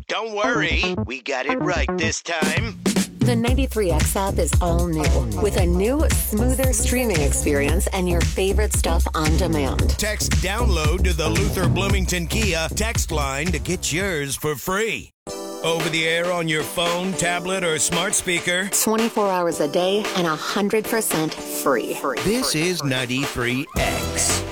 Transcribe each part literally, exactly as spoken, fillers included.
don't worry. We got it right this time. The ninety-three X app is all new, with a new, smoother streaming experience and your favorite stuff on demand. Text download to the Luther Bloomington Kia text line to get yours for free. Over the air on your phone, tablet, or smart speaker. twenty-four hours a day and one hundred percent free. This is ninety-three X.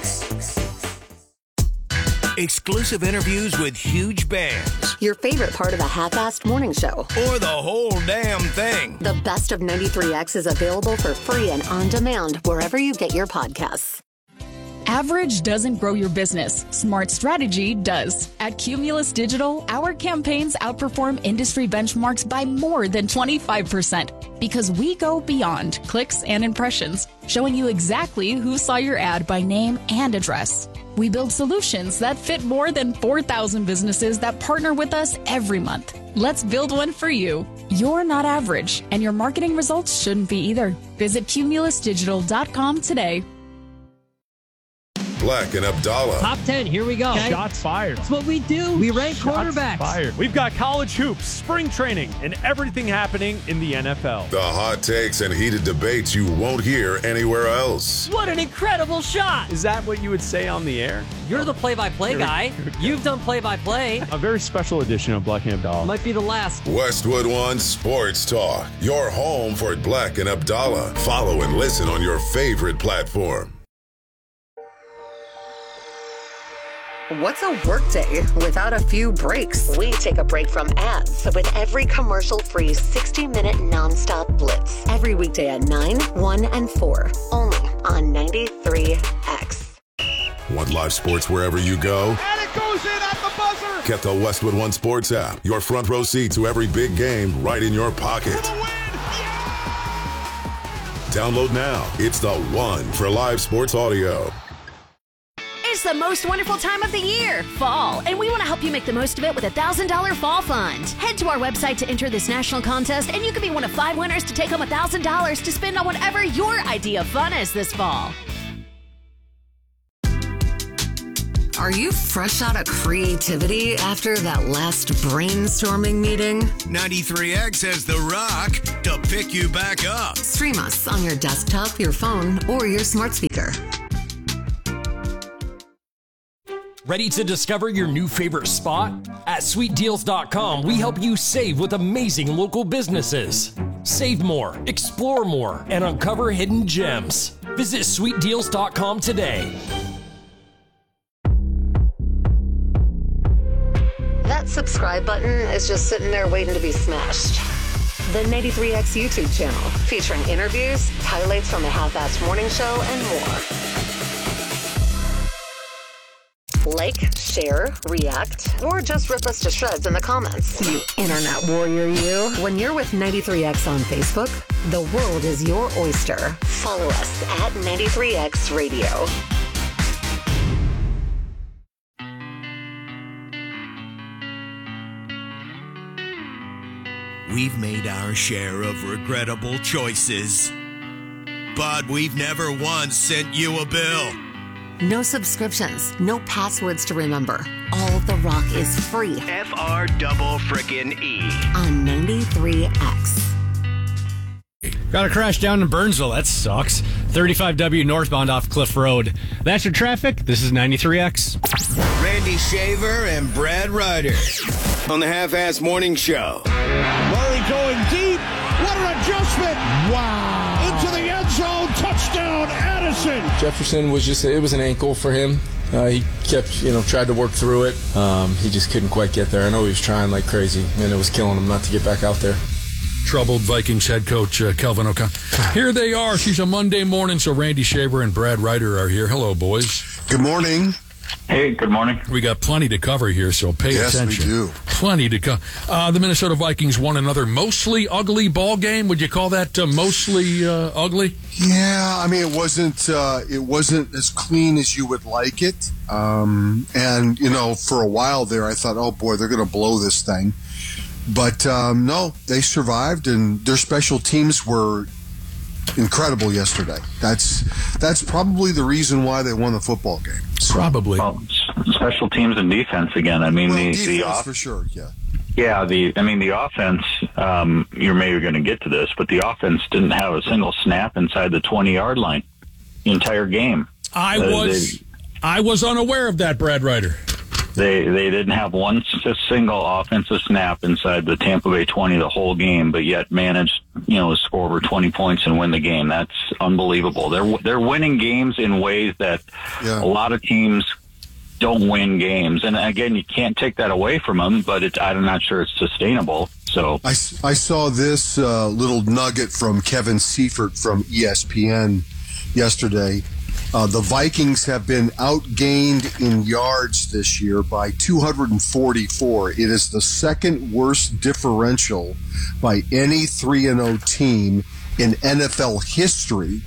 Exclusive interviews with huge bands. Your favorite part of a half-assed morning show. Or the whole damn thing. The best of ninety-three X is available for free and on demand wherever you get your podcasts. Average doesn't grow your business. Smart strategy does. At Cumulus Digital, our campaigns outperform industry benchmarks by more than twenty-five percent because we go beyond clicks and impressions, showing you exactly who saw your ad by name and address. We build solutions that fit more than four thousand businesses that partner with us every month. Let's build one for you. You're not average, and your marketing results shouldn't be either. Visit cumulus digital dot com today. Black and Abdallah. Top ten, here we go. Okay. Shots fired. That's what we do. We rank Shots quarterbacks. Fired. We've got college hoops, spring training, and everything happening in the N F L. The hot takes and heated debates you won't hear anywhere else. What an incredible shot. Is that what you would say on the air? You're the play-by-play guy. You've done play-by-play. A very special edition of Black and Abdallah. Might be the last. Westwood One Sports Talk. Your home for Black and Abdallah. Follow and listen on your favorite platform. What's a workday without a few breaks? We take a break from ads with every commercial-free sixty-minute nonstop blitz. Every weekday at nine, one, and four. Only on ninety-three X. Want live sports wherever you go? And it goes in at the buzzer! Get the Westwood One Sports app. Your front row seat to every big game right in your pocket. For the win! Yeah! Download now. It's the one for live sports audio. It's the most wonderful time of the year, fall, and we want to help you make the most of it with a one thousand dollars fall fund. Head to our website to enter this national contest, and you can be one of five winners to take home one thousand dollars to spend on whatever your idea of fun is this fall. Are you fresh out of creativity after that last brainstorming meeting? ninety-three X has The Rock to pick you back up. Stream us on your desktop, your phone, or your smart speaker. Ready to discover your new favorite spot? At sweet deals dot com, we help you save with amazing local businesses. Save more, explore more, and uncover hidden gems. Visit sweet deals dot com today. That subscribe button is just sitting there waiting to be smashed. The ninety-three X YouTube channel, featuring interviews, highlights from the Half-Assed Morning Show, and more. Like, share, react, or just rip us to shreds in the comments. You internet warrior, you. When you're with ninety-three X on Facebook, the world is your oyster. Follow us at ninety-three X Radio. We've made our share of regrettable choices, but we've never once sent you a bill. No subscriptions, no passwords to remember. All The Rock is free. F R double frickin' E. On ninety-three X. Got a crash down in Burnsville. That sucks. thirty-five W northbound off Cliff Road. That's your traffic. This is ninety-three X. Randy Shaver and Brad Ryder on the Half-Assed Morning Show. Murray going deep. What an adjustment. Wow. Into the end zone. Touchdown, Addison. Jefferson was just, it was an ankle for him. Uh, he kept, you know, tried to work through it. Um, he just couldn't quite get there. I know he was trying like crazy, and it was killing him not to get back out there. Troubled Vikings head coach uh, Kelvin O'Connor. Here they are. She's a Monday morning, so Randy Shaver and Brad Ryder are here. Hello, boys. Good morning. Hey, good morning. We got plenty to cover here, so pay yes, attention. Yes, we do. Plenty to cover. Uh, the Minnesota Vikings won another mostly ugly ball game. Would you call that uh, mostly uh, ugly? Yeah, I mean, it wasn't uh, it wasn't as clean as you would like it. Um, and, you know, for a while there, I thought, oh, boy, they're going to blow this thing. But, um, no, they survived, and their special teams were incredible yesterday. That's that's probably the reason why they won the football game. Probably. Well, special teams and defense again. I mean, well, the defense the off- for sure, yeah. Yeah, the I mean the offense. Um, you're maybe going to get to this, but the offense didn't have a single snap inside the twenty-yard line the entire game. I Uh, was they- I was unaware of that, Brad Ryder. They they didn't have one s- single offensive snap inside the Tampa Bay twenty the whole game, but yet managed, you know, to score over twenty points and win the game. That's unbelievable. They're they're winning games in ways that Yeah. a lot of teams don't win games. And again, you can't take that away from them, but it, I'm not sure it's sustainable. So I, s- I saw this uh, little nugget from Kevin Seifert from E S P N yesterday. Uh, the Vikings have been outgained in yards this year by two hundred forty-four. It is the second worst differential by any three and oh team in N F L history.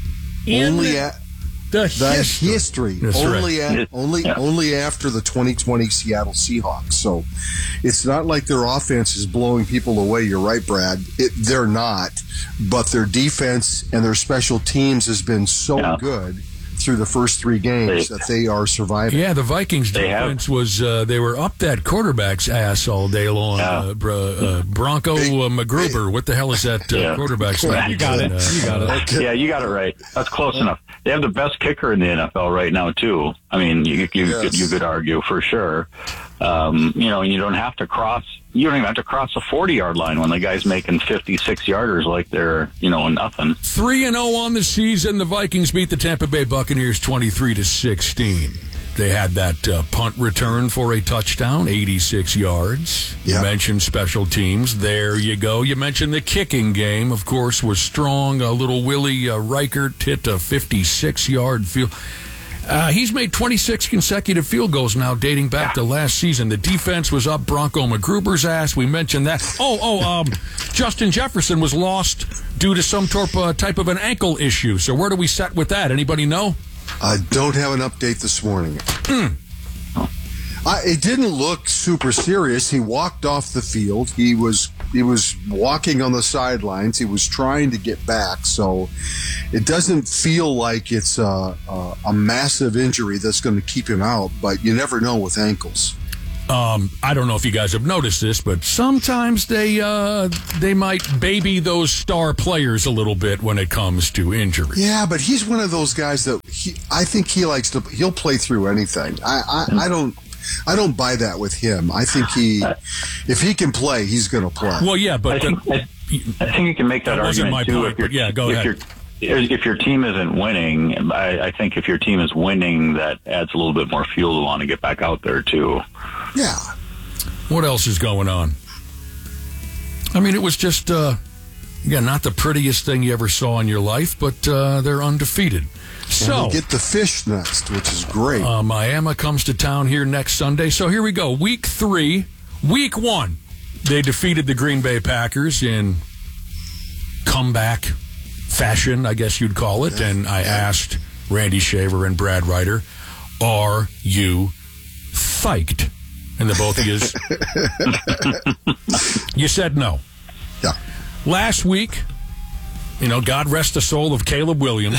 In only the, at the the history. history, That's only right. at, only Yeah. only after the twenty twenty Seattle Seahawks. So it's not like their offense is blowing people away. You're right, Brad. It, they're not, but their defense and their special teams has been so Yeah. good through the first three games They- that they are surviving. Yeah, the Vikings They have- defense was, uh, they were up that quarterback's ass all day long. Yeah. Uh, br- uh, Bronco Big- uh, McGruber. What the hell is that uh, Yeah. quarterback's name? You got it. Uh, You got it. Okay. yeah, you got it right. That's close enough. They have the best kicker in the N F L right now too. I mean, you you, Yes. could, you could argue for sure. Um, you know, you don't have to cross. You don't even have to cross the forty-yard line when the guy's making fifty-six yarders like they're, you know, nothing. three and oh on the season. The Vikings beat the Tampa Bay Buccaneers twenty-three to sixteen. They had that uh, punt return for a touchdown, eighty-six yards. You Yeah. mentioned special teams. There you go. You mentioned the kicking game, of course, was strong. A little Willie uh, Reichert hit a fifty-six-yard field. Uh, he's made twenty-six consecutive field goals now, dating back to last season. The defense was up Bronco McGruber's ass. We mentioned that. Oh, oh, um, Justin Jefferson was lost due to some torp, uh, type of an ankle issue. So where do we set with that? Anybody know? I don't have an update this morning. Mm. I, it didn't look super serious. He walked off the field. He was he was walking on the sidelines. He was trying to get back. So it doesn't feel like it's a, a, a massive injury that's going to keep him out. But you never know with ankles. Um, I don't know if you guys have noticed this, but sometimes they uh, they might baby those star players a little bit when it comes to injury. Yeah, but he's one of those guys that he, I think he likes to. He'll play through anything. I, I, I don't. I don't buy that with him. I think he, if he can play, he's going to play. Well, yeah, but I think, I, I think you can make that, That wasn't argument my too. point, If you're, but yeah, go if ahead. You're, if your team isn't winning, I, I think if your team is winning, that adds a little bit more fuel to want to get back out there too. Yeah. What else is going on? I mean, it was just, uh, again, not the prettiest thing you ever saw in your life, but uh, they're undefeated. So and get the fish next, which is great. Uh, Miami comes to town here next Sunday. So here we go. Week three, week one, they defeated the Green Bay Packers in comeback fashion, I guess you'd call it. And I asked Randy Shaver and Brad Ryder, are you psyched? And the both of you, you said no. Yeah. Last week, you know, God rest the soul of Caleb Williams.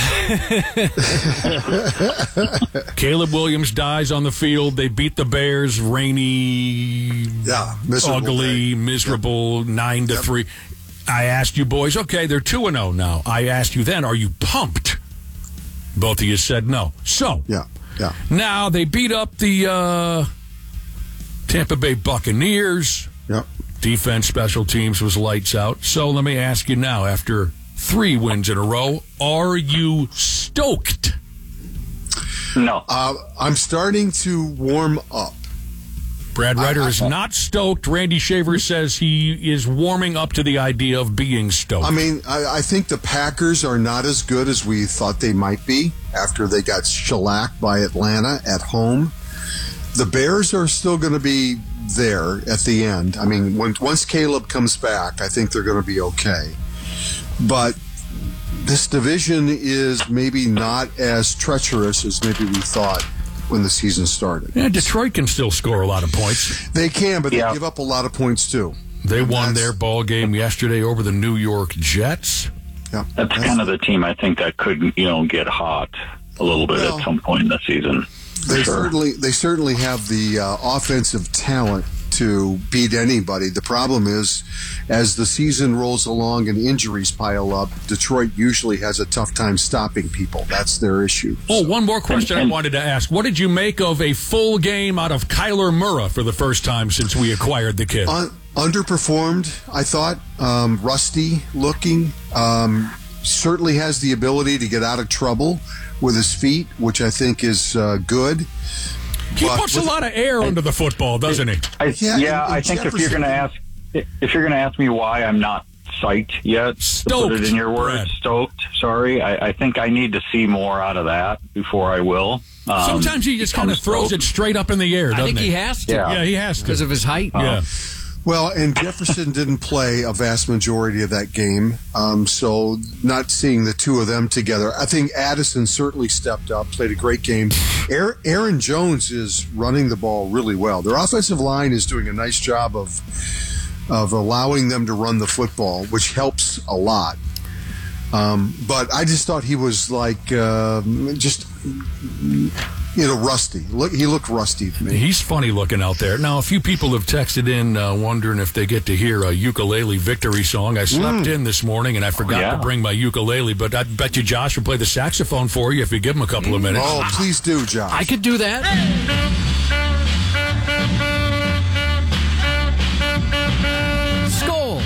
Caleb Williams dies on the field. They beat the Bears, rainy, yeah, miserable ugly, day. miserable, yep. nine to yep. three. I asked you boys, okay, they're two and zero now. I asked you then, are you pumped? Both of you said no. So, yeah, yeah. Now they beat up the uh, Tampa Bay Buccaneers. Yep. Defense, special teams was lights out. So let me ask you now, after three wins in a row, are you stoked? No. Uh, I'm starting to warm up. Brad Ryder I, I, is not stoked. Randy Shaver says he is warming up to the idea of being stoked. I mean, I, I think the Packers are not as good as we thought they might be after they got shellacked by Atlanta at home. The Bears are still going to be there at the end. I mean, when, once Caleb comes back, I think they're going to be okay. But this division is maybe not as treacherous as maybe we thought when the season started. Yeah, Detroit can still score a lot of points. They can, but yeah. they give up a lot of points too. They and won their ball game yesterday over the New York Jets. Yeah, that's, that's kind of the team I think that could, you know, get hot a little bit well, at some point in the season. they sure. certainly they certainly have the uh, offensive talent to beat anybody. The problem is, as the season rolls along and injuries pile up, Detroit usually has a tough time stopping people. That's their issue. Oh, one more question And- and- I wanted to ask. What did you make of a full game out of Kyler Murray for the first time since we acquired the kid? Un- underperformed, I thought. Um, rusty looking. Um, certainly has the ability to get out of trouble with his feet, which I think is uh, good. He But puts with- a lot of air under the football, doesn't he? I, Yeah, yeah, and- and I think if you're Jefferson- going to ask, if you're going to ask me why I'm not psyched yet, Stoked, to put it in your words, Brad. stoked. Sorry, I, I think I need to see more out of that before I will. Um, Sometimes he just kind of become throws stoked. it straight up in the air, doesn't I think he? he has to. Yeah. Yeah, he has to. Because of his height. Yeah. Well, and Jefferson didn't play a vast majority of that game, um, so not seeing the two of them together. I think Addison certainly stepped up, played a great game. Aaron, Aaron Jones is running the ball really well. Their offensive line is doing a nice job of of allowing them to run the football, which helps a lot. Um, but I just thought he was like uh, just you know rusty. Look, he looked rusty to me. He's funny looking out there. Now, a few people have texted in uh, wondering if they get to hear a ukulele victory song. I slept in this morning and I forgot Yeah. to bring my ukulele, but I bet you Josh will play the saxophone for you if you give him a couple of minutes. Oh, please do, Josh. I could do that. Skull.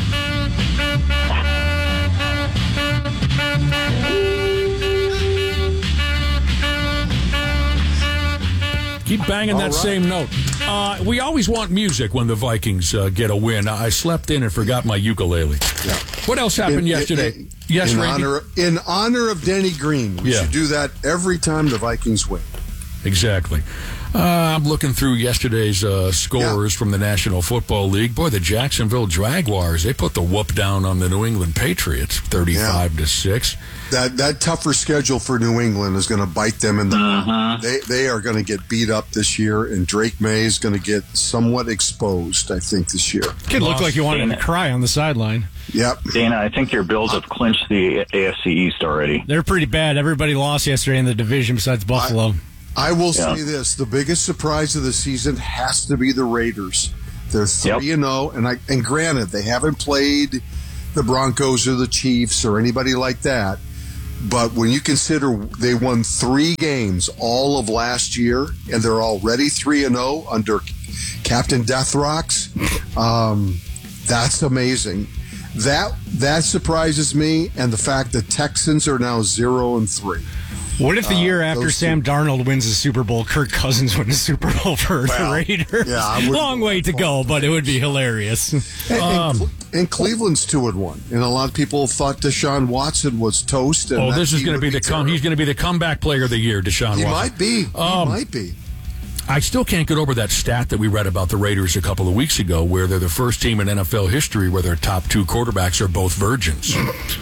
Keep banging that right. same note. Uh, we always want music when the Vikings uh, get a win. I slept in and forgot my ukulele. Yeah. What else happened In- yesterday? in- yes, in Randy? honor in honor of Denny Green. We Yeah. should do that every time the Vikings win. Exactly. Uh, I'm looking through yesterday's uh, scores from the National Football League. Boy, the Jacksonville Jaguars, they put the whoop down on the New England Patriots, thirty-five to six. That that tougher schedule for New England is going to bite them in the Uh-huh. they they are going to get beat up this year, and Drake May is going to get somewhat exposed, I think, this year. Kid looked like he wanted to Dana. cry on the sideline. Yep. Dana, I think your Bills have clinched the A F C East already. They're pretty bad. Everybody lost yesterday in the division besides Buffalo. I will Yeah. say this: the biggest surprise of the season has to be the Raiders. They're three and zero, and I and granted they haven't played the Broncos or the Chiefs or anybody like that. But when you consider they won three games all of last year, and they're already three and zero under Captain Deathrocks, um, that's amazing. That that surprises me, and the fact that Texans are now zero and three. What if the year Uh, after those Sam two- Darnold wins the Super Bowl, Kirk Cousins wins the Super Bowl for Well, the Raiders? yeah, I wouldn't Long go way that to go, but it would be hilarious. And, and Um, Cle- and Cleveland's two and one, and a lot of people thought Deshaun Watson was toast. And Oh, that this is team going to would be the com- he's going to be the comeback player of the year, Deshaun He Watson. might be. He Um, might be. I still can't get over that stat that we read about the Raiders a couple of weeks ago, where they're the first team in N F L history where their top two quarterbacks are both virgins.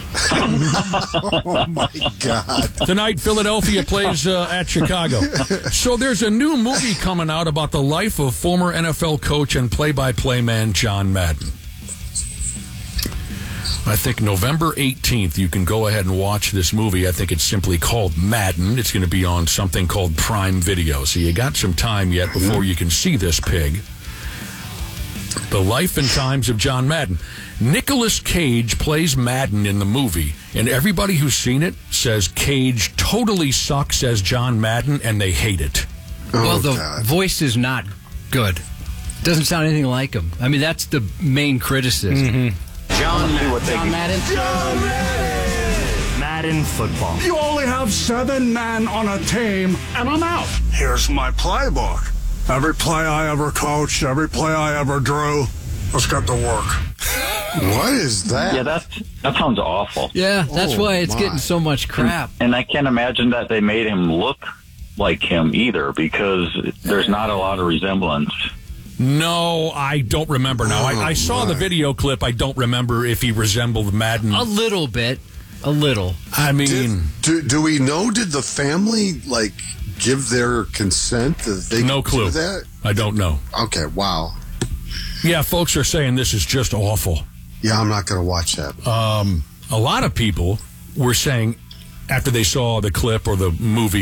Oh my God! Tonight, Philadelphia plays uh, at Chicago. So there's a new movie coming out about the life of former N F L coach and play-by-play man John Madden. I think November eighteenth, you can go ahead and watch this movie. I think it's simply called Madden. It's going to be on something called Prime Video. So you got some time yet before you can see this pig. The Life and Times of John Madden. Nicolas Cage plays Madden in the movie, and everybody who's seen it says Cage totally sucks as John Madden, and they hate it. well, the God. voice is not good. Doesn't sound anything like him. I mean, that's the main criticism. John, John Madden. Madden football. You only have seven men on a team, and I'm out. Here's my playbook. Every play I ever coached, every play I ever drew, let's get to work. What is that? Yeah, that that sounds awful. Yeah, that's Oh, why it's my. getting so much crap. And I can't imagine that they made him look like him either, because there's not a lot of resemblance. No, I don't remember now. I, I saw the video clip. I don't remember if he resembled Madden. A little bit. A little. I mean, Did, do do we know? Did the family like give their consent that they no could clue. do that? I don't know. Okay, wow. Yeah, folks are saying this is just awful. Yeah, I'm not going to watch that. Um, a lot of people were saying after they saw the clip or the movie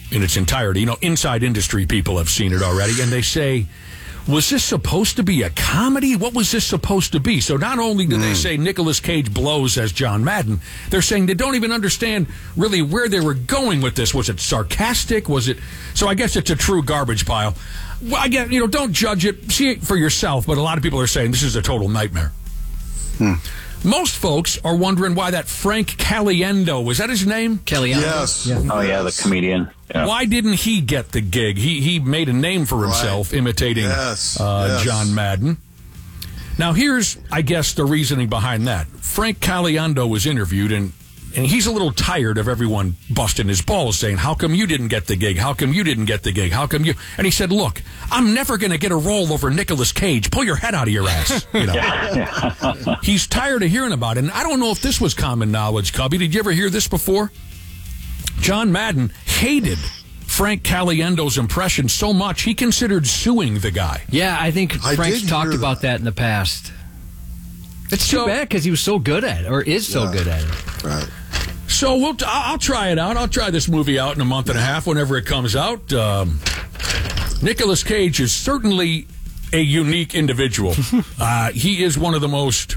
in its entirety. You know, inside industry people have seen it already, and they say, was this supposed to be a comedy? What was this supposed to be? So not only do mm. they say Nicolas Cage blows as John Madden, they're saying they don't even understand really where they were going with this. Was it sarcastic? Was it... So I guess it's a true garbage pile. Well, I get, you know, don't judge it. See it for yourself, but a lot of people are saying this is a total nightmare. Hmm. Most folks are wondering why that Frank Caliendo, was that his name? Caliendo? Yes. Yeah. Oh, yeah, the comedian. Yeah. Why didn't he get the gig? He he made a name for himself right. imitating yes. Uh, yes. John Madden. Now, here's, I guess, the reasoning behind that. Frank Caliendo was interviewed, and, and he's a little tired of everyone busting his balls, saying, how come you didn't get the gig? How come you didn't get the gig? How come you... And he said, look, I'm never going to get a role over Nicolas Cage. Pull your head out of your ass. You know? Yeah, yeah. He's tired of hearing about it. And I don't know if this was common knowledge, Cubby. Did you ever hear this before? John Madden hated Frank Caliendo's impression so much, he considered suing the guy. Yeah, I think I Frank's did talked hear about that. that in the past. It's too So- bad because he was so good at it, or is so Yeah. good at it. Right. So we'll t- I'll try it out. I'll try this movie out in a month and a half whenever it comes out. Um, Nicolas Cage is certainly a unique individual. uh, he is one of the most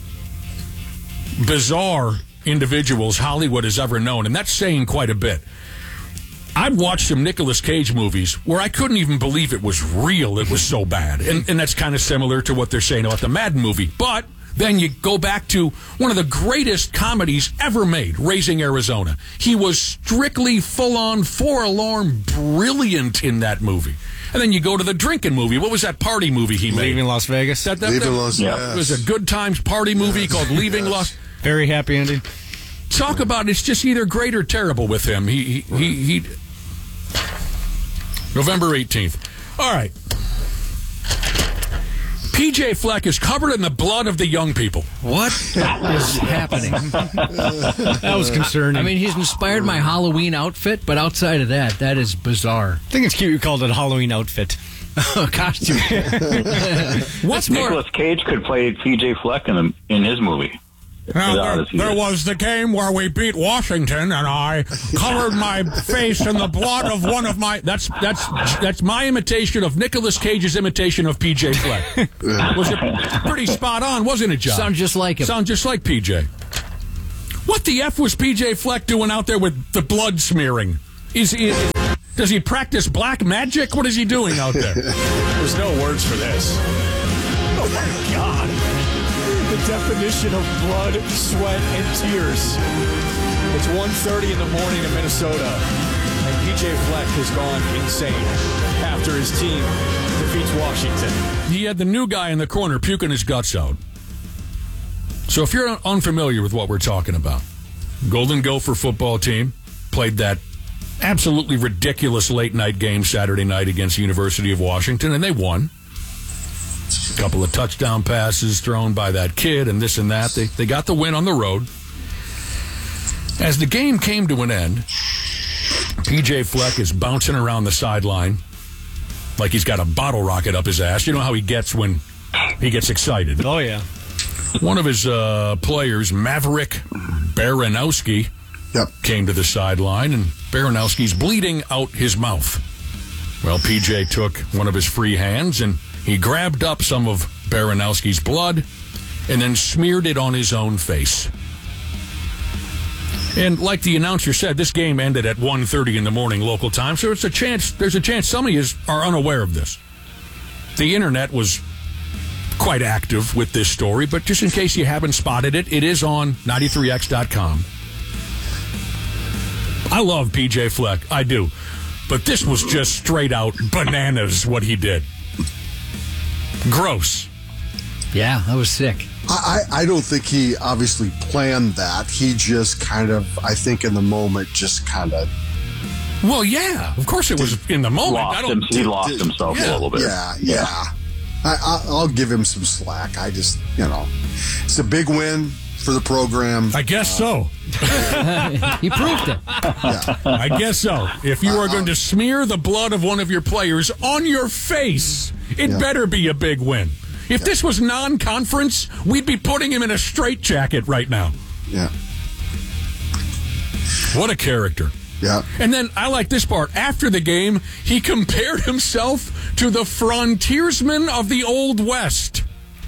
bizarre individuals Hollywood has ever known, and that's saying quite a bit. I've watched some Nicolas Cage movies where I couldn't even believe it was real. It was so bad. And, and that's kind of similar to what they're saying about the Madden movie. But then you go back to one of the greatest comedies ever made, Raising Arizona. He was strictly full-on, four-alarm brilliant in that movie. And then you go to the drinking movie. What was that party movie he made? Leaving Las Vegas. That, that, Leaving that, Las yeah, Vegas. It was a good times party movie Yes. called Leaving Yes. Las... Very happy ending. Talk about it's just either great or terrible with him. He he he. he November eighteenth. All right. P J Fleck is covered in the blood of the young people. What is happening? That was concerning. I mean, he's inspired my Halloween outfit, but outside of that, that is bizarre. I think it's cute you called it a Halloween outfit. Costume. What's more? Nicolas Cage could play P J Fleck in, the, in his movie. Now, there, there was the game where we beat Washington, and I covered my face in the blood of one of my. That's that's that's my imitation of Nicolas Cage's imitation of P J Fleck. Was it pretty spot on, wasn't it, John? Sound just like him. Sound just like P J. What the F was P J Fleck doing out there with the blood smearing? Is he? Does he practice black magic? What is he doing out there? There's no words for this. Oh, my God. The definition of blood, sweat, and tears. It's one thirty in the morning in Minnesota, and P J Fleck has gone insane after his team defeats Washington. He had the new guy in the corner puking his guts out. So if you're unfamiliar with what we're talking about, Golden Gopher football team played that absolutely ridiculous late-night game Saturday night against the University of Washington, and they won. A couple of touchdown passes thrown by that kid and this and that. They, they got the win on the road. As the game came to an end, P J Fleck is bouncing around the sideline like he's got a bottle rocket up his ass. You know how he gets when he gets excited. Oh, yeah. One of his uh, players, Maverick Baranowski, Yep. came to the sideline, and Baranowski's bleeding out his mouth. Well, P J took one of his free hands, and he grabbed up some of Baranowski's blood and then smeared it on his own face. And like the announcer said, this game ended at one thirty in the morning local time, so it's a chance, there's a chance some of you are unaware of this. The internet was quite active with this story, but just in case you haven't spotted it, it is on ninety-three X dot com. I love P J Fleck, I do. But this was just straight out bananas what he did. Gross. Yeah, that was sick. I, I don't think he obviously planned that. He just kind of, I think in the moment, just kind of. Well, yeah, of course it was in the moment. Lost I don't, him, he lost himself yeah, a little bit. Yeah, yeah. yeah. I, I, I'll give him some slack. I just, you know, it's a big win for the program. I guess so. He proved it. Yeah. I guess so. If you are going to smear the blood of one of your players on your face, it Yeah. better be a big win. If Yeah. this was non-conference, we'd be putting him in a straitjacket right now. Yeah. What a character. Yeah. And then I like this part. After the game, he compared himself to the frontiersmen of the Old West.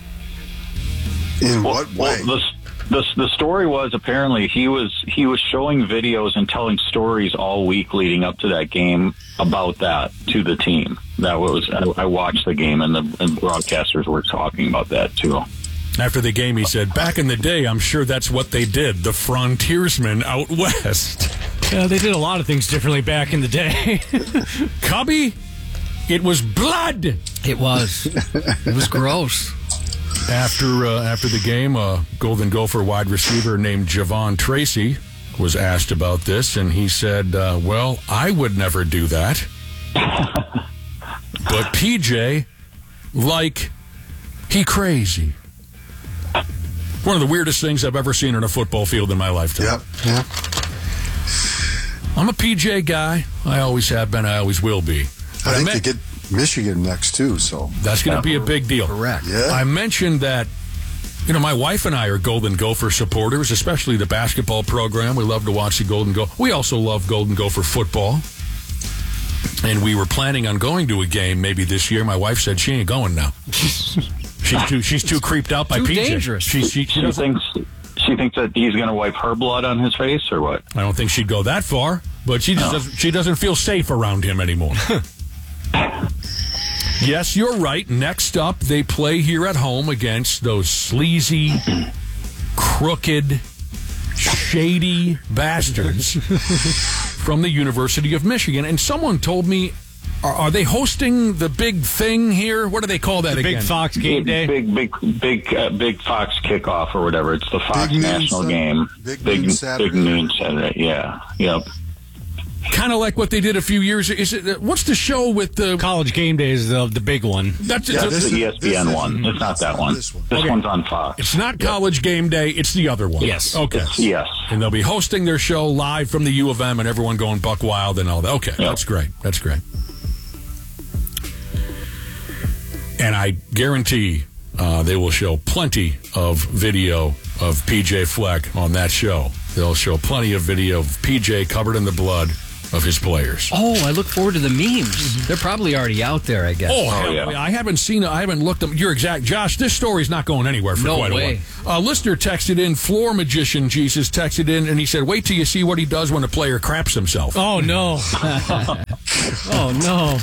In well, what way? Well, the, the the story was apparently he was he was showing videos and telling stories all week leading up to that game about that to the team. That was I, I watched the game and the and broadcasters were talking about that too. After the game, he said, "Back in the day, I'm sure that's what they did. The frontiersmen out west." Yeah, they did a lot of things differently back in the day. Cubby, it was blood. It was. It was gross. After uh, after the game, a Golden Gopher wide receiver named Javon Tracy was asked about this, and he said, uh, well, I would never do that. But P J, like, he crazy. One of the weirdest things I've ever seen in a football field in my lifetime. Yep, yeah. I'm a P J guy. I always have been. I always will be. But I think I they get Michigan next, too. So that's going to be a big deal. Correct. Yeah. I mentioned that, you know, my wife and I are Golden Gopher supporters, especially the basketball program. We love to watch the Golden Gopher. We also love Golden Gopher football. And we were planning on going to a game maybe this year. My wife said she ain't going now. She's too she's too creeped out by Too P J. dangerous. She, she, she She thinks she thinks that he's going to wipe her blood on his face, or what? I don't think she'd go that far, but she just No. doesn't, she doesn't feel safe around him anymore. Yes, you're right. Next up, they play here at home against those sleazy, crooked, shady bastards from the University of Michigan. And someone told me, are, are they hosting the big thing here? What do they call that The again? Big Fox Game Day? Big, big, big, uh, big Fox kickoff or whatever. It's the Fox Big noon National Sun- game. Big big noon Saturday. Big noon Saturday. Yeah. Yep. Kind of like what they did a few years. Is it? What's the show with the College Game Day is the, the big one. That's Yeah, it's, this The is- E S P N this is- one. It's not that one. This This, one. Okay. one's on Fox. it's not College Game Day. It's the other one. Yes. Okay. Yes. And they'll be hosting their show live from the U of M, and everyone going buck wild and all that. Okay, Yep. that's great. That's great. And I guarantee uh, they will show plenty of video of P J Fleck on that show. They'll show plenty of video of P J covered in the blood of his players. Oh, I look forward to the memes. They're probably already out there, I guess. Oh, Oh, hell, yeah. I haven't seen. I haven't looked them. You're exact, Josh. This story's not going anywhere for No quite way. a while. A listener texted in. Floor magician Jesus texted in, and he said, "Wait till you see what he does when a player craps himself." Oh, no. oh, no.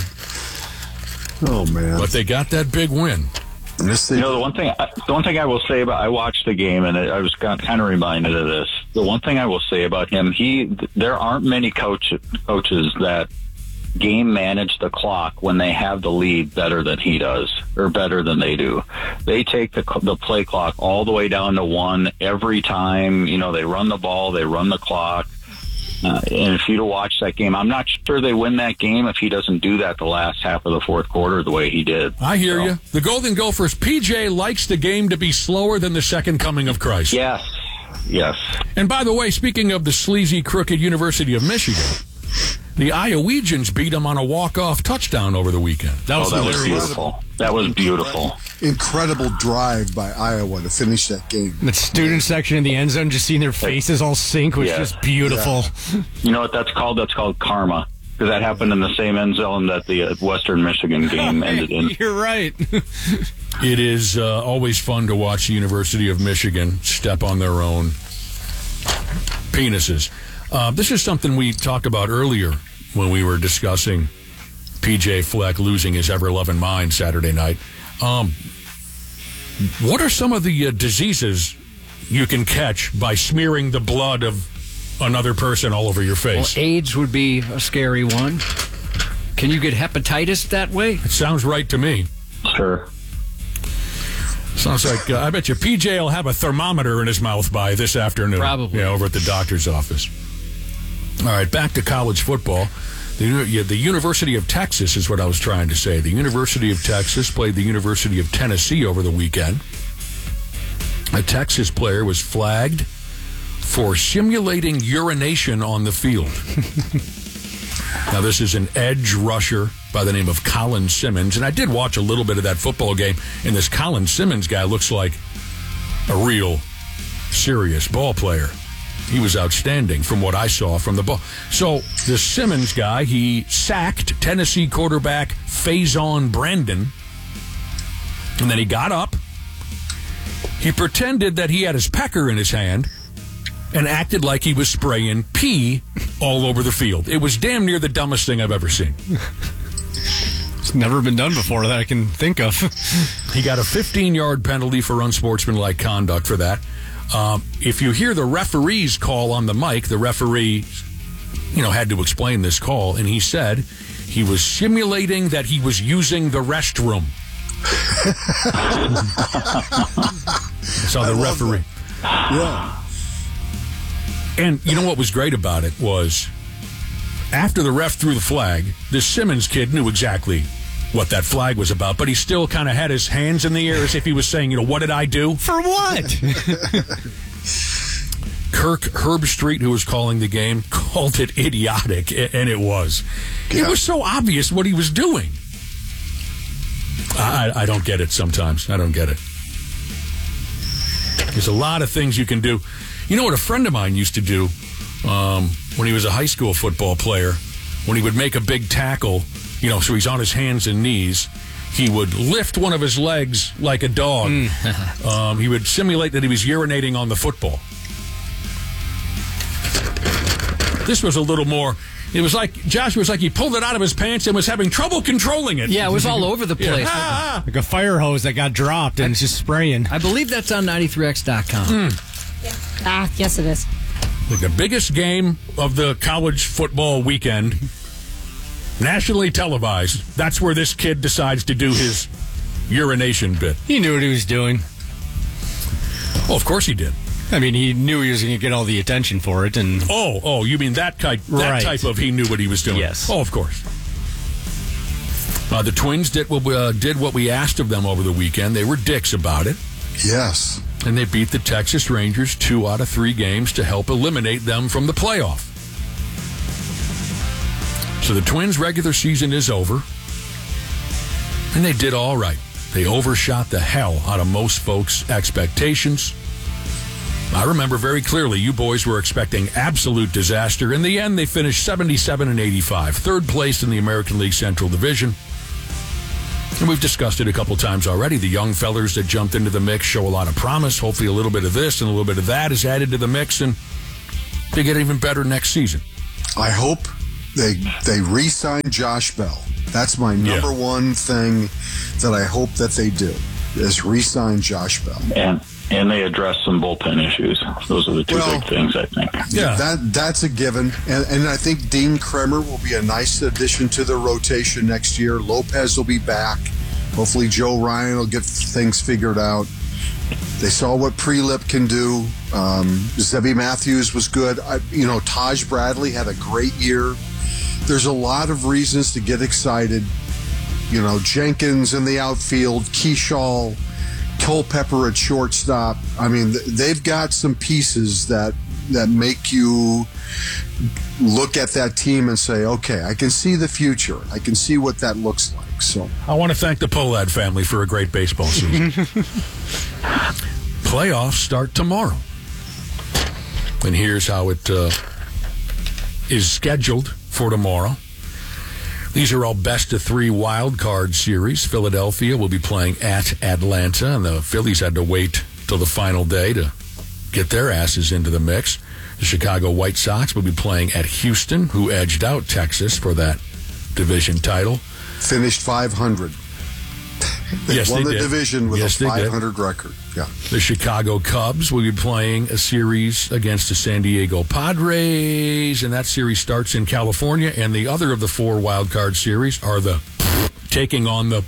Oh, man. But they got that big win. Yes, they You know, the one thing, the one thing I will say about, I watched the game and I was kind of reminded of this. The one thing I will say about him, he, there aren't many coach, coaches that game manage the clock when they have the lead better than he does, or better than they do. They take the the play clock all the way down to one every time. You know, they run the ball, they run the clock. Uh, and if you'd have watched that game, I'm not sure they win that game if he doesn't do that the last half of the fourth quarter the way he did. I hear So, you. The Golden Gophers, P J likes the game to be slower than the second coming of Christ. Yes. Yes. And by the way, speaking of the sleazy, crooked University of Michigan, the Iowegians beat them on a walk-off touchdown over the weekend. That was oh, that was hilarious. beautiful. That was beautiful. Incredible drive by Iowa to finish that game. The student section in the end zone, just seeing their faces all sink was Yeah. just beautiful. You know what that's called? That's called karma. Because that happened in the same end zone that the uh, Western Michigan game ended in. You're right. It is uh, always fun to watch the University of Michigan step on their own penises. Uh, this is something we talked about earlier when we were discussing P J Fleck losing his ever-loving mind Saturday night. Um, what are some of the uh, diseases you can catch by smearing the blood of another person all over your Well, face? AIDS would be a scary one. Can you get hepatitis that way? It sounds right to me. Sure. Sounds like, uh, I bet you P J will have a thermometer in his mouth by this afternoon. Probably. Yeah, over at the doctor's office. All right, back to college football. The, yeah, the University of Texas is what I was trying to say. The University of Texas played the University of Tennessee over the weekend. A Texas player was flagged for simulating urination on the field. Now, this is an edge rusher by the name of Colin Simmons. And I did watch a little bit of that football game, and this Colin Simmons guy looks like a real serious ball player. He was outstanding from what I saw from the ball. So the Simmons guy, he sacked Tennessee quarterback Faison Brandon, and then he got up. He pretended that he had his pecker in his hand and acted like he was spraying pee all over the field. It was damn near the dumbest thing I've ever seen. It's never been done before that I can think of. He got a fifteen-yard penalty for unsportsmanlike conduct for that. Um, if you hear the referee's call on the mic, the referee, you know, had to explain this call, and he said he was simulating that he was using the restroom. So the referee. Yeah. And you know what was great about it was after the ref threw the flag, this Simmons kid knew exactly what that flag was about, but he still kind of had his hands in the air as if he was saying, you know, what did I do? For what? Kirk Herbstreit, who was calling the game, called it idiotic, and it was. Yeah. It was so obvious what he was doing. I, I don't get it sometimes. I don't get it. There's a lot of things you can do. You know what a friend of mine used to do um, when he was a high school football player? When he would make a big tackle, you know, so he's on his hands and knees, he would lift one of his legs like a dog. Mm. um, he would simulate that he was urinating on the football. This was a little more... It was like, Josh was like he pulled it out of his pants and was having trouble controlling it. Yeah, it was all over the place. Yeah. Ah, like a fire hose that got dropped and it's just spraying. I believe that's on ninety-three X dot com. Mm. Yeah. Ah, yes it is. Like the biggest game of the college football weekend, nationally televised. That's where this kid decides to do his urination bit. He knew what he was doing. Well, of course he did. I mean, he knew he was going to get all the attention for it, and oh, oh, you mean that type? That right. type of he knew what he was doing. Yes. Oh, of course. Uh, the Twins did what we, uh, did what we asked of them over the weekend. They were dicks about it. Yes. And they beat the Texas Rangers two out of three games to help eliminate them from the playoff. So the Twins' regular season is over, and they did all right. They overshot the hell out of most folks' expectations. I remember very clearly you boys were expecting absolute disaster. In the end, they finished seventy-seven and eighty-five, third place in the American League Central Division. And we've discussed it a couple times already. The young fellers that jumped into the mix show a lot of promise. Hopefully a little bit of this and a little bit of that is added to the mix, and they get even better next season. I hope they they re-sign Josh Bell. That's my number yeah. one thing that I hope that they do, is re-sign Josh Bell. And and they address some bullpen issues. Those are the two well, big things, I think. Yeah, that that's a given. And, and I think Dean Kremer will be a nice addition to the rotation next year. Lopez will be back. Hopefully Joe Ryan will get things figured out. They saw what Prelip can do. Um, Zebby Matthews was good. I, you know, Taj Bradley had a great year. There's a lot of reasons to get excited. You know, Jenkins in the outfield, Keyshaw, Culpepper at shortstop. I mean, they've got some pieces that that make you look at that team and say, okay, I can see the future. I can see what that looks like. So I want to thank the Pohlad family for a great baseball season. Playoffs start tomorrow. And here's how it uh, is scheduled for tomorrow. These are all best of three wild card series. Philadelphia will be playing at Atlanta, and the Phillies had to wait till the final day to get their asses into the mix. The Chicago White Sox will be playing at Houston, who edged out Texas for that division title. Finished five hundred. They yes, won they the did. division with yes, a five hundred record. Yeah. The Chicago Cubs will be playing a series against the San Diego Padres, and that series starts in California. And the other of the four wild card series are the taking on the.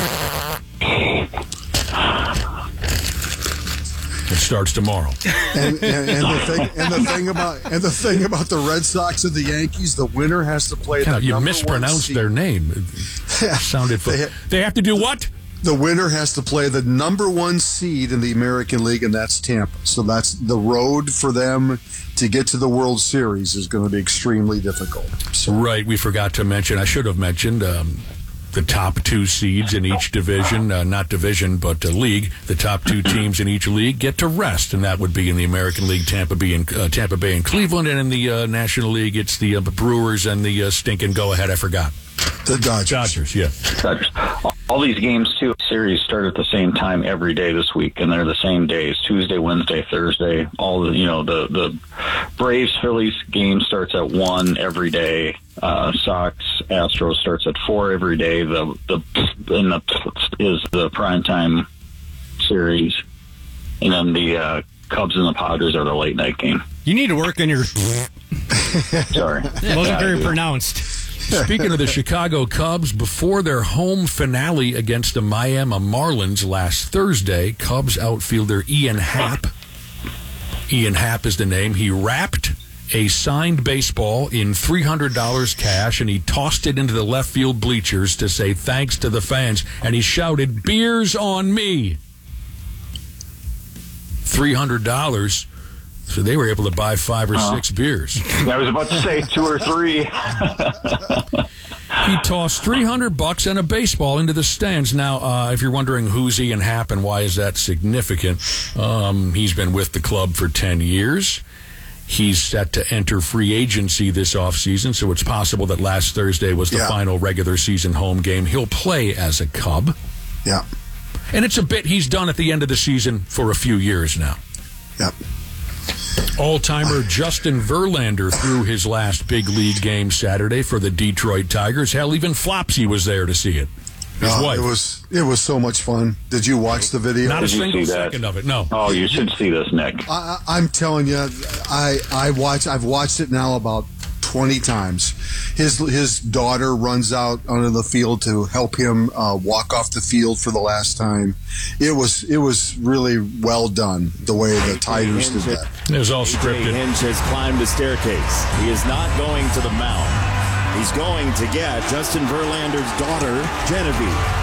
It starts tomorrow. And, and, and the thing, and the thing about, and the thing about the Red Sox and the Yankees, the winner has to play. God, the you number mispronounced one their name. It sounded. They, ha- they have to do what? The winner has to play the number one seed in the American League, and that's Tampa. So that's the road for them to get to the World Series is going to be extremely difficult. So. Right. We forgot to mention. I should have mentioned. Um, the top two seeds in each division, uh, not division, but uh, league, the top two teams in each league get to rest, and that would be in the American League, Tampa Bay and, uh, Tampa Bay and Cleveland, and in the uh, National League, it's the uh, Brewers and the uh, stinking go-ahead, I forgot. The Dodgers. Dodgers, yeah. Dodgers. All these games, too, series start at the same time every day this week, and they're the same days, Tuesday, Wednesday, Thursday. All the, you know, the, the Braves-Phillies game starts at one every day. Uh, Sox, Astros starts at four every day. The, the, and the is the primetime series. And then the uh, Cubs and the Padres are the late-night game. You need to work on your... Sorry. It wasn't very pronounced. Speaking of the Chicago Cubs, before their home finale against the Miami Marlins last Thursday, Cubs outfielder Ian Happ, Ian Happ is the name, he wrapped a signed baseball in three hundred dollars cash, and he tossed it into the left field bleachers to say thanks to the fans, and he shouted, "Beers on me!" three hundred dollars. So they were able to buy five or uh, six beers. I was about to say two or three. He tossed three hundred bucks and a baseball into the stands. Now, uh, if you're wondering who's Ian Happ and why is that significant, um, he's been with the club for ten years. He's set to enter free agency this offseason, so it's possible that last Thursday was the yeah. final regular season home game. He'll play as a Cub. Yeah. And it's a bit he's done at the end of the season for a few years now. Yep. All-timer Justin Verlander threw his last big league game Saturday for the Detroit Tigers. Hell, even Flopsy was there to see it. His no, wife. It was it was so much fun. Did you watch the video? Not a Did single second of it. No. Oh, you should see this, Nick. I, I'm telling you, I I watch. I've watched it now about twenty times. His his daughter runs out onto the field to help him uh, walk off the field for the last time. It was it was really well done the way the Tigers did that. It was all scripted. Hinch has climbed the staircase. He is not going to the mound. He's going to get Justin Verlander's daughter, Genevieve.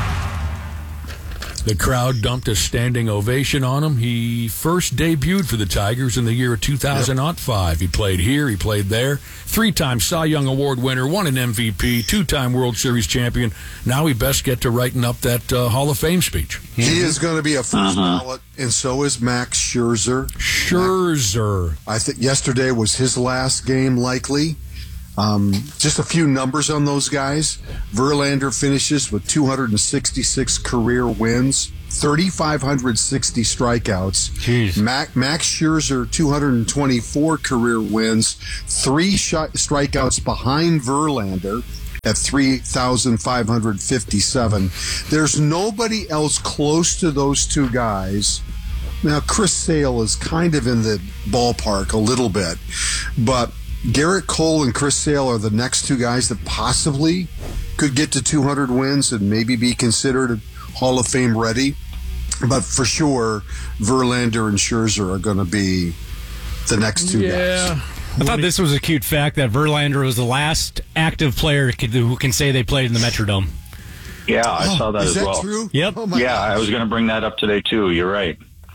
The crowd dumped a standing ovation on him. He first debuted for the Tigers in the year of two thousand five. Yep. He played here, he played there. Three-time Cy Young Award winner, won an M V P, two-time World Series champion. Now he best get to writing up that uh, Hall of Fame speech. He mm-hmm. is going to be a first uh-huh. ballot, and so is Max Scherzer. Scherzer. I think yesterday was his last game, likely. Um, just a few numbers on those guys. Verlander finishes with two hundred sixty-six career wins, three thousand five hundred sixty strikeouts. Jeez. Mac, Max Scherzer, two hundred twenty-four career wins, three sh- strikeouts behind Verlander at three thousand five hundred fifty-seven. There's nobody else close to those two guys. Now, Chris Sale is kind of in the ballpark a little bit, but Garrett Cole and Chris Sale are the next two guys that possibly could get to two hundred wins and maybe be considered Hall of Fame ready. But for sure, Verlander and Scherzer are going to be the next two yeah. guys. I thought this was a cute fact that Verlander was the last active player who can say they played in the Metrodome. Yeah, I oh, saw that is as that well. True? Yep. Oh my yeah, gosh. I was going to bring that up today, too. You're right.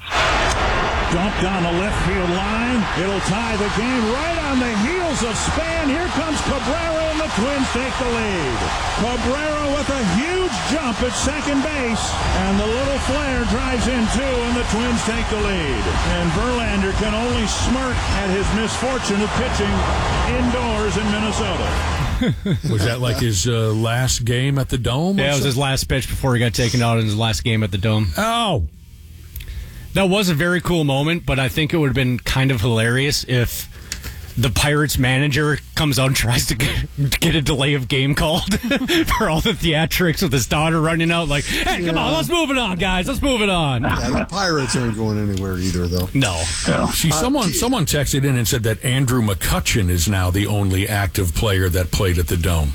Dumped down the left field line. It'll tie the game right on the heels of Span. Here comes Cabrera, and the Twins take the lead. Cabrera with a huge jump at second base, and the little flare drives in two, and the Twins take the lead. And Verlander can only smirk at his misfortune of pitching indoors in Minnesota. Was that like his uh, last game at the Dome? Yeah, it was his last pitch before he got taken out in his last game at the Dome. Oh! That was a very cool moment, but I think it would have been kind of hilarious if the Pirates manager comes out and tries to get, get a delay of game called for all the theatrics with his daughter running out like, hey, come yeah. on, let's move it on, guys. Let's move it on. Yeah, the Pirates aren't going anywhere either, though. No. no. See, someone, uh, someone texted in and said that Andrew McCutchen is now the only active player that played at the Dome.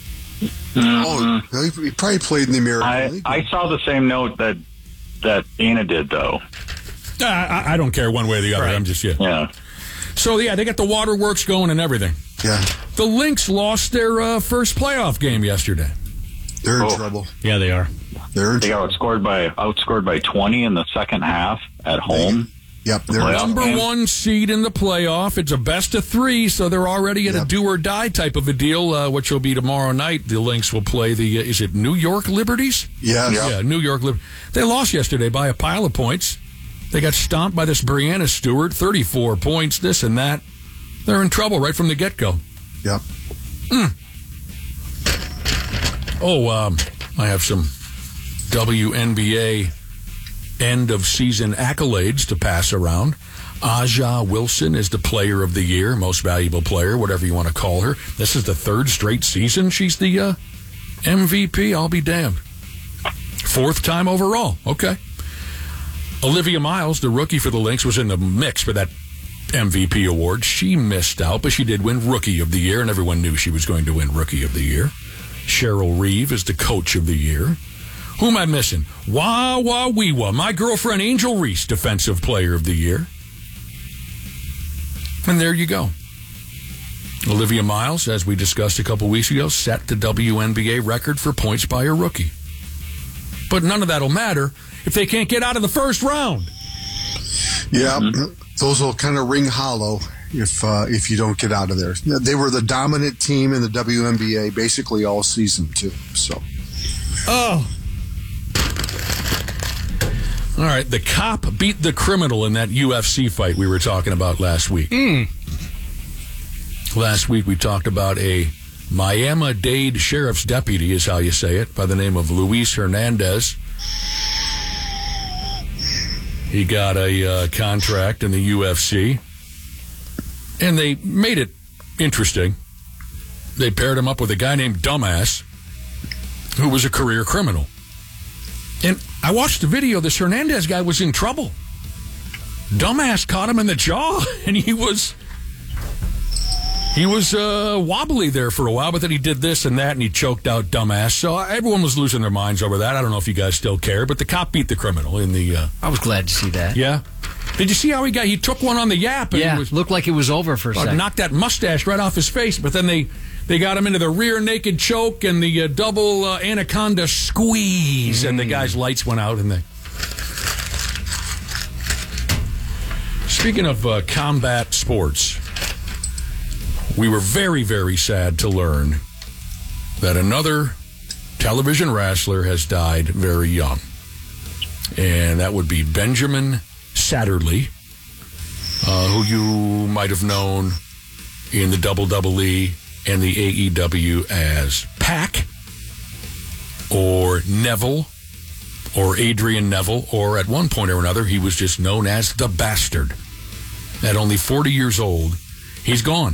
Oh, he probably played in the American I, League. I saw the same note that, that Anna did, though. Uh, I, I don't care one way or the other. Right. I'm just, yeah. Yeah. So, yeah, they got the waterworks going and everything. Yeah. The Lynx lost their uh, first playoff game yesterday. They're in oh. trouble. Yeah, they are. They're in they trouble. got outscored by, outscored by twenty in the second half at home. Yep, they're number one seed in the playoff. It's a best of three, so they're already in yep. a do or die type of a deal, uh, which will be tomorrow night. The Lynx will play the, uh, is it New York Liberties? Yes. Yeah, yeah New York Liberties. They lost yesterday by a pile of points. They got stomped by this Brianna Stewart, thirty-four points, this and that. They're in trouble right from the get-go. Yep. Mm. Oh, um, I have some W N B A end-of-season accolades to pass around. Aja Wilson is the player of the year, most valuable player, whatever you want to call her. This is the third straight season she's the uh, M V P. I'll be damned. Fourth time overall. Okay. Olivia Miles, the rookie for the Lynx, was in the mix for that M V P award. She missed out, but she did win Rookie of the Year, and everyone knew she was going to win Rookie of the Year. Cheryl Reeve is the Coach of the Year. Who am I missing? Wah, wah, wee, wah. My girlfriend, Angel Reese, Defensive Player of the Year. And there you go. Olivia Miles, as we discussed a couple weeks ago, set the W N B A record for points by a rookie. But none of that will matter if they can't get out of the first round. Yeah, mm-hmm. Those will kind of ring hollow if uh, if you don't get out of there. They were the dominant team in the W N B A basically all season, too. So, oh. All right, the cop beat the criminal in that U F C fight we were talking about last week. Mm. Last week we talked about a Miami-Dade sheriff's deputy, is how you say it, by the name of Luis Hernandez. He got a uh, contract in the U F C, and they made it interesting. They paired him up with a guy named Dumbass, who was a career criminal. And I watched the video. This Hernandez guy was in trouble. Dumbass caught him in the jaw, and he was he was uh, wobbly there for a while, but then he did this and that, and he choked out Dumbass. So everyone was losing their minds over that. I don't know if you guys still care, but the cop beat the criminal in the... Uh, I was glad to see that. Yeah? Did you see how he got... He took one on the yap. And yeah, it was, looked like it was over for a second. Knocked that mustache right off his face, but then they... They got him into the rear naked choke and the uh, double uh, anaconda squeeze, mm. and the guy's lights went out. And they. Speaking of uh, combat sports, we were very, very sad to learn that another television wrestler has died very young, and that would be Benjamin Satterley, uh, who you might have known in the Double Double E and the A E W as Pac, or Neville, or Adrian Neville, or at one point or another, he was just known as the Bastard. At only forty years old, he's gone.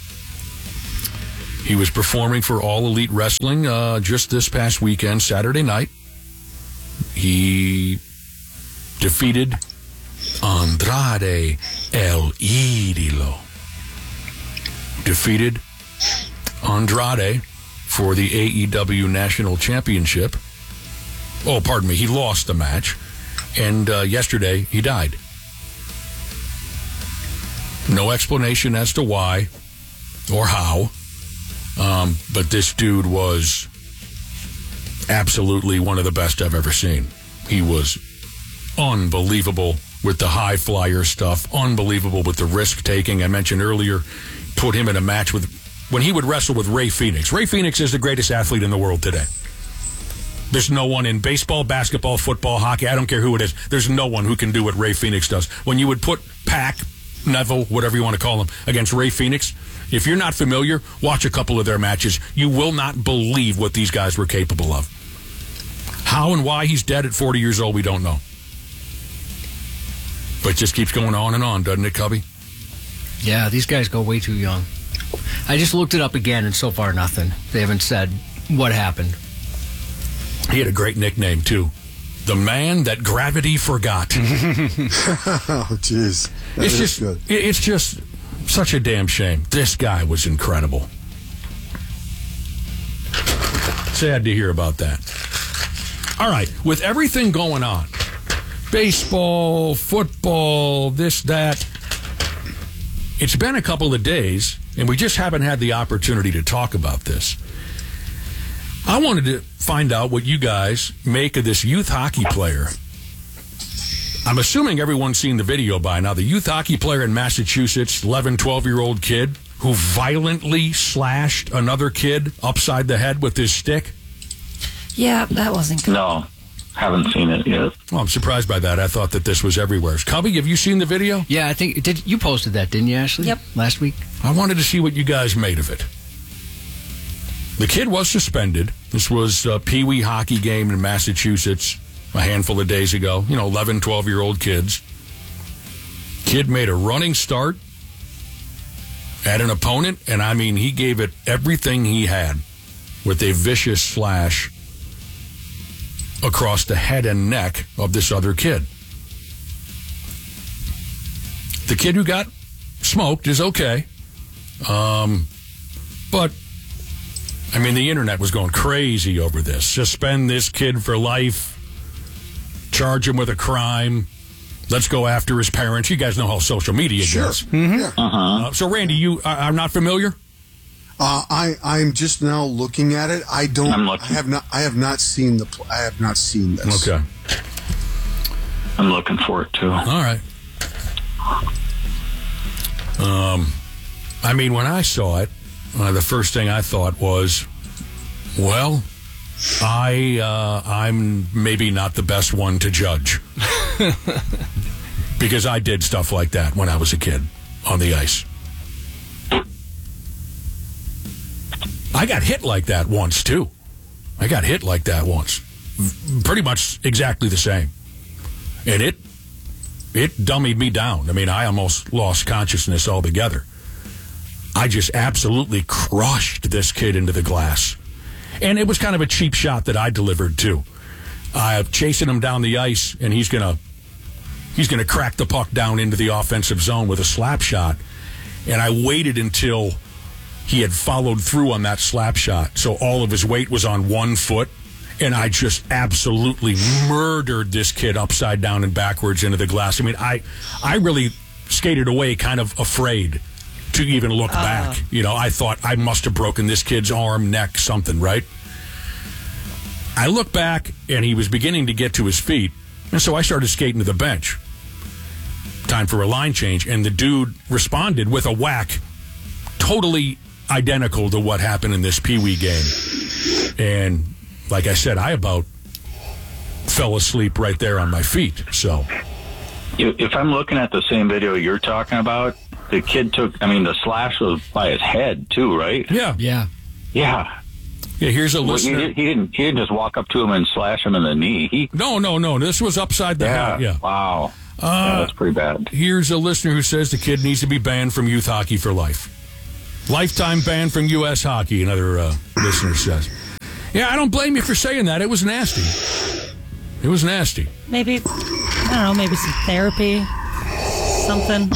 He was performing for All Elite Wrestling uh, just this past weekend, Saturday night. He defeated Andrade El Idolo. Defeated Andrade for the A E W National Championship. Oh, pardon me, he lost the match. And uh, yesterday, he died. No explanation as to why or how. Um, but this dude was absolutely one of the best I've ever seen. He was unbelievable with the high flyer stuff, unbelievable with the risk taking. I mentioned earlier, put him in a match with, when he would wrestle with Ray Phoenix. Ray Phoenix is the greatest athlete in the world today. There's no one in baseball, basketball, football, hockey, I don't care who it is, there's no one who can do what Ray Phoenix does. When you would put Pac, Neville, whatever you want to call him, against Ray Phoenix, if you're not familiar, watch a couple of their matches. You will not believe what these guys were capable of. How and why he's dead at forty years old, we don't know. But it just keeps going on and on, doesn't it, Cubby? Yeah, these guys go way too young. I just looked it up again, and so far nothing. They haven't said what happened. He had a great nickname, too. The man that gravity forgot. Oh, jeez. It's just, good. It's just such a damn shame. This guy was incredible. Sad to hear about that. All right, with everything going on, baseball, football, this, that, it's been a couple of days, and we just haven't had the opportunity to talk about this. I wanted to find out what you guys make of this youth hockey player I'm assuming everyone's seen the video by now. The youth hockey player in Massachusetts, eleven, twelve-year-old kid, who violently slashed another kid upside the head with his stick. Yeah, that wasn't good. No, haven't seen it yet. Well, I'm surprised by that. I thought that this was everywhere. Cubby, have you seen the video? Yeah, I think did you posted that, didn't you, Ashley? Yep. Last week. I wanted to see what you guys made of it. The kid was suspended. This was a Pee Wee hockey game in Massachusetts a handful of days ago. You know, eleven, twelve-year-old kids. Kid made a running start at an opponent, and I mean, he gave it everything he had with a vicious slash across the head and neck of this other kid. The kid who got smoked is okay. Um, but, I mean, the internet was going crazy over this. Suspend this kid for life. Charge him with a crime. Let's go after his parents. You guys know how social media Sure. goes. Mm-hmm. Yeah. Uh, so, Randy, you are, are not familiar? Uh, I I'm just now looking at it. I don't. I have not. I have not seen the. Pl- I have not seen this. Okay. I'm looking for it too. All right. Um, I mean, when I saw it, uh, the first thing I thought was, well, I uh, I'm maybe not the best one to judge because I did stuff like that when I was a kid on the ice. I got hit like that once too. I got hit like that once, pretty much exactly the same, and it it dummied me down. I mean, I almost lost consciousness altogether. I just absolutely crushed this kid into the glass. And it was kind of a cheap shot that I delivered too. I'm chasing him down the ice, and he's gonna he's gonna crack the puck down into the offensive zone with a slap shot. And I waited until he had followed through on that slap shot, so all of his weight was on one foot, and I just absolutely murdered this kid upside down and backwards into the glass. I mean, I I really skated away kind of afraid to even look uh. back. You know, I thought I must have broken this kid's arm, neck, something, right? I look back, and he was beginning to get to his feet, and so I started skating to the bench. Time for a line change, and the dude responded with a whack, totally identical to what happened in this Pee Wee game. And like I said, I about fell asleep right there on my feet. So, if I'm looking at the same video you're talking about, the kid took, I mean, the slash was by his head too, right? Yeah. Yeah. Yeah. Yeah, here's a well, listener. He, he, didn't, he didn't just walk up to him and slash him in the knee. He, no, no, no. This was upside the yeah, head. Yeah. Wow. Uh, yeah, that's pretty bad. Here's a listener who says the kid needs to be banned from youth hockey for life. Lifetime ban from U S hockey, another uh, listener says. Yeah, I don't blame you for saying that. It was nasty. It was nasty. Maybe, I don't know, maybe some therapy, something.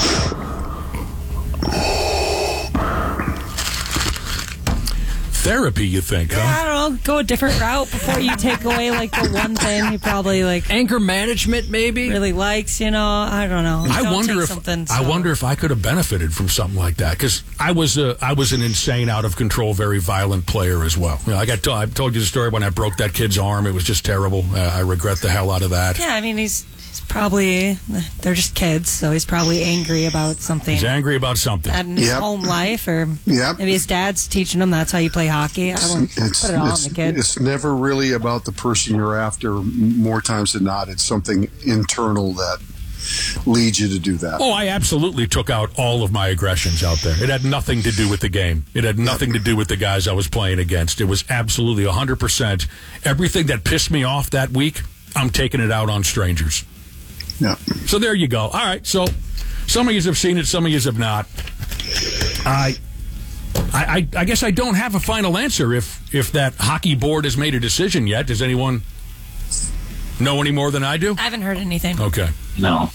Therapy, you think, huh? I don't know. Go a different route before you take away, like, the one thing he probably, like... Anger management, maybe? Really likes, you know? I don't know. I don't wonder if something, so. I wonder if I could have benefited from something like that, because I was a, I was an insane, out of control, very violent player as well. You know, I got to, I told you the story when I broke that kid's arm. It was just terrible. Uh, I regret the hell out of that. Yeah, I mean, he's... He's probably, they're just kids, so he's probably angry about something. He's angry about something. In his Yep. home life, or Yep. maybe his dad's teaching him that's how you play hockey. I wouldn't It's, put it all on it's, the kid. it's never really about the person you're after. More times than not, it's something internal that leads you to do that. Oh, I absolutely took out all of my aggressions out there. It had nothing to do with the game. It had nothing to do with the guys I was playing against. It was absolutely one hundred percent. Everything that pissed me off that week, I'm taking it out on strangers. Yeah. So there you go. All right. So some of you have seen it, some of you have not. I, I, I guess I don't have a final answer if if that hockey board has made a decision yet. Does anyone know any more than I do? I haven't heard anything. Okay. No.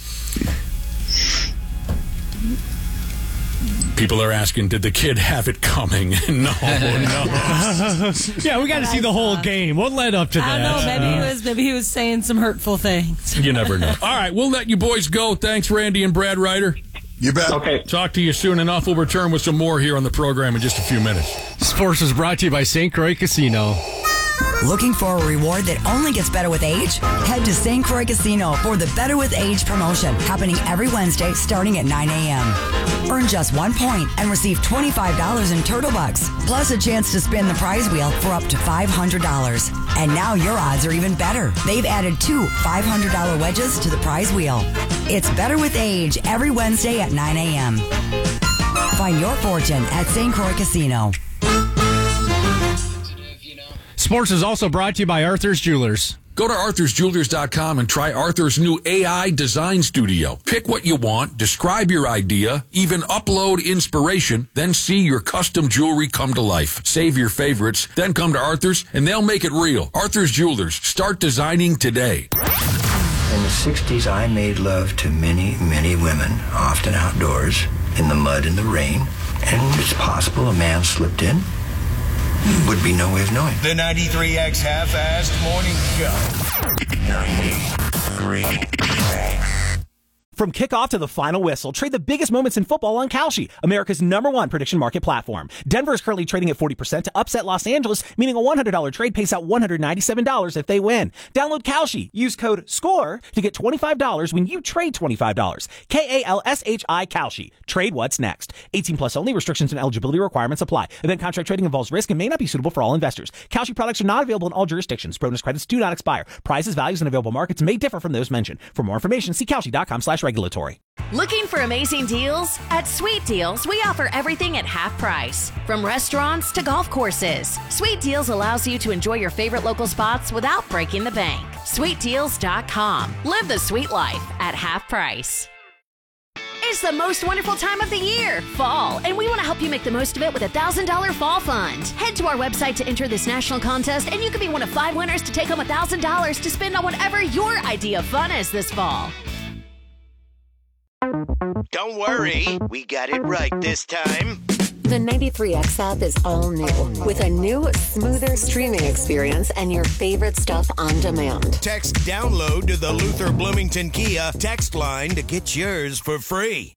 People are asking, did the kid have it coming? no, no. Yeah, we got to see the whole game. What led up to I that? don't know. Maybe he was. Maybe he was saying some hurtful things. You never know. All right, we'll let you boys go. Thanks, Randy and Brad Ryder. You bet. Okay. Talk to you soon enough. We'll return with some more here on the program in just a few minutes. Sports is brought to you by Saint Croix Casino. Looking for a reward that only gets better with age? Head to Saint Croix Casino for the Better with Age promotion, happening every Wednesday starting at nine a.m. Earn just one point and receive twenty-five dollars in Turtle Bucks, plus a chance to spin the prize wheel for up to five hundred dollars. And now your odds are even better. They've added two five hundred dollars wedges to the prize wheel. It's Better with Age every Wednesday at nine a.m. Find your fortune at Saint Croix Casino. Sports is also brought to you by Arthur's Jewelers. Go to arthurs jewelers dot com and try Arthur's new A I design studio. Pick what you want, describe your idea, even upload inspiration, then see your custom jewelry come to life. Save your favorites, then come to Arthur's and they'll make it real. Arthur's Jewelers. Start designing today. In the sixties, I made love to many, many women, often outdoors, in the mud and the rain. And it's possible a man slipped in. Would be no way of knowing. The ninety-three X Half-Assed Morning Show. ninety-three. From kickoff to the final whistle, trade the biggest moments in football on Kalshi, America's number one prediction market platform. Denver is currently trading at forty percent to upset Los Angeles, meaning a one hundred dollars trade pays out one hundred ninety-seven dollars if they win. Download Kalshi. Use code SCORE to get twenty-five dollars when you trade twenty-five dollars. K A L S H I Kalshi. Trade what's next. eighteen plus only. Restrictions and eligibility requirements apply. Event contract trading involves risk and may not be suitable for all investors. Kalshi products are not available in all jurisdictions. Bonus credits do not expire. Prices, values, and available markets may differ from those mentioned. For more information, see Kalshi dot com slash regulatory. Looking for amazing deals? At Sweet Deals, we offer everything at half price. From restaurants to golf courses, Sweet Deals allows you to enjoy your favorite local spots without breaking the bank. sweet deals dot com. Live the sweet life at half price. It's the most wonderful time of the year, fall, and we want to help you make the most of it with a one thousand dollars fall fund. Head to our website to enter this national contest, and you could be one of five winners to take home one thousand dollars to spend on whatever your idea of fun is this fall. Don't worry, we got it right this time. The ninety-three X app is all new, with a new, smoother streaming experience and your favorite stuff on demand. Text download to the Luther Bloomington Kia text line to get yours for free.